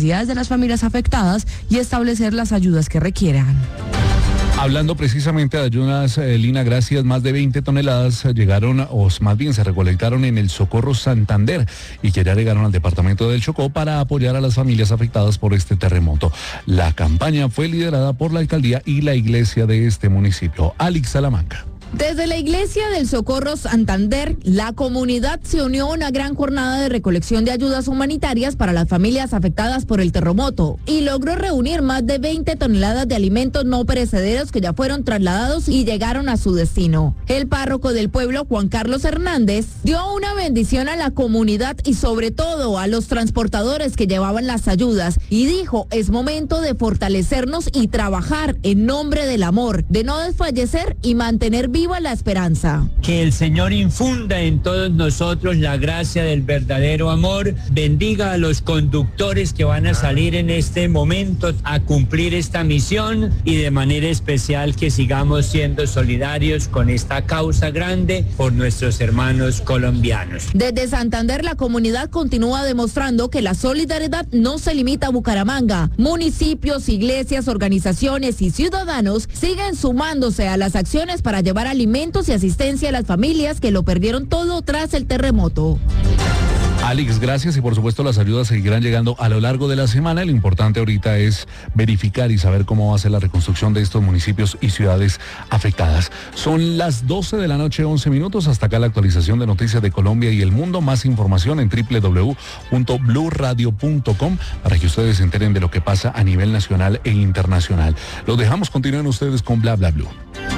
necesidades de las familias afectadas y establecer las ayudas que requieran. Hablando precisamente de ayudas, Lina, gracias, más de 20 toneladas llegaron, o más bien se recolectaron en el Socorro Santander y que ya llegaron al departamento del Chocó para apoyar a las familias afectadas por este terremoto. La campaña fue liderada por la alcaldía y la iglesia de este municipio. Alex Salamanca. Desde la iglesia del Socorro Santander, la comunidad se unió a una gran jornada de recolección de ayudas humanitarias para las familias afectadas por el terremoto y logró reunir más de 20 toneladas de alimentos no perecederos que ya fueron trasladados y llegaron a su destino. El párroco del pueblo, Juan Carlos Hernández, dio una bendición a la comunidad y sobre todo a los transportadores que llevaban las ayudas y dijo, es momento de fortalecernos y trabajar en nombre del amor, de no desfallecer y mantener viva la esperanza. Que el Señor infunda en todos nosotros la gracia del verdadero amor, bendiga a los conductores que van a salir en este momento a cumplir esta misión y de manera especial que sigamos siendo solidarios con esta causa grande por nuestros hermanos colombianos. Desde Santander la comunidad continúa demostrando que la solidaridad no se limita a Bucaramanga. Municipios, iglesias, organizaciones y ciudadanos siguen sumándose a las acciones para llevar alimentos y asistencia a las familias que lo perdieron todo tras el terremoto. Alex, gracias, y por supuesto las ayudas seguirán llegando a lo largo de la semana. Lo importante ahorita es verificar y saber cómo va a ser la reconstrucción de estos municipios y ciudades afectadas. Son las 12 de la noche, 11 minutos. Hasta acá la actualización de noticias de Colombia y el mundo. Más información en www.bluradio.com para que ustedes se enteren de lo que pasa a nivel nacional e internacional. Los dejamos, continúen ustedes con Bla Bla Blue.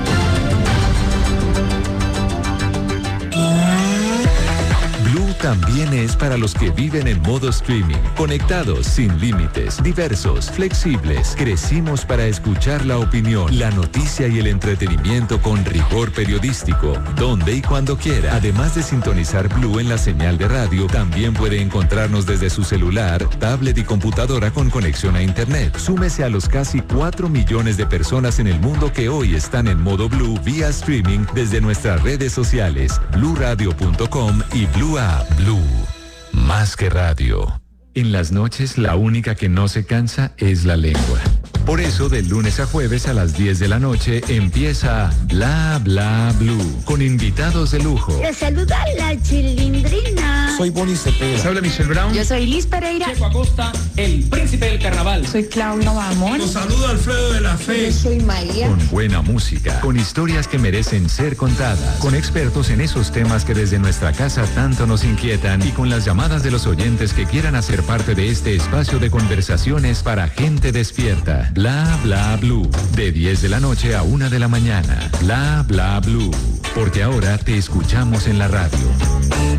También es para los que viven en modo streaming, conectados, sin límites, diversos, flexibles. Crecimos para escuchar la opinión, la noticia y el entretenimiento con rigor periodístico, donde y cuando quiera. Además de sintonizar Blue en la señal de radio, también puede encontrarnos desde su celular, tablet y computadora con conexión a internet. Súmese a los casi 4 millones de personas en el mundo que hoy están en modo Blue vía streaming desde nuestras redes sociales, bluradio.com y Blue App. Blue, más que radio. En las noches la única que no se cansa es la lengua. Por eso, de lunes a jueves a las 10 de la noche empieza Bla Bla Blue, con invitados de lujo. Le saluda la Chilindrina. Soy Bonnie Cepeda. Se habla Michelle Brown. Yo soy Liz Pereira. Checo Acosta, el príncipe del carnaval. Soy Claudia Bamón. Los saluda Alfredo de la Fe. Yo soy María. Con buena música, con historias que merecen ser contadas, con expertos en esos temas que desde nuestra casa tanto nos inquietan y con las llamadas de los oyentes que quieran hacer parte de este espacio de conversaciones para gente despierta. Bla Bla Blue, de 10 de la noche a 1 de la mañana. Bla Bla Blue, porque ahora te escuchamos en la radio.